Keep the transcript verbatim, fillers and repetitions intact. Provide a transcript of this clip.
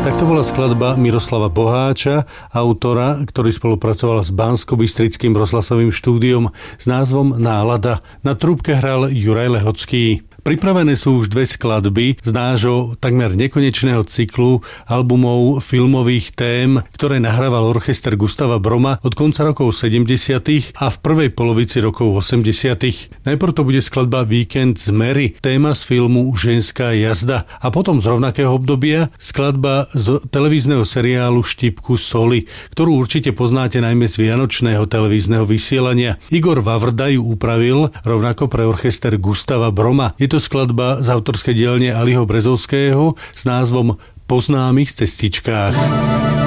Tak to bola skladba Miroslava Boháča, autora, ktorý spolupracoval s Banskobystrickým rozhlasovým štúdiom s názvom Nálada. Na trúbke hral Juraj Lehocký. Pripravené sú už dve skladby z nášho takmer nekonečného cyklu albumov filmových tém, ktoré nahrával orchester Gustava Broma od konca rokov sedemdesiatych a v prvej polovici rokov osemdesiatych. Najprv to bude skladba Víkend z Mary, téma z filmu Ženská jazda, a potom z rovnakého obdobia skladba z televízneho seriálu Štipku soli, ktorú určite poznáte najmä z vianočného televízneho vysielania. Igor Vavrda ju upravil rovnako pre orchester Gustava Broma. Je to skladba z autorskej dielne Aliho Brezovského s názvom Po známych cestičkách.